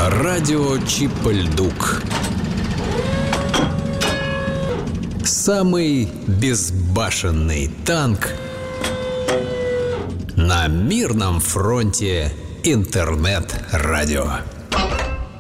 Радио Чип-Льдук. Самый безбашенный танк на мирном фронте интернет-радио.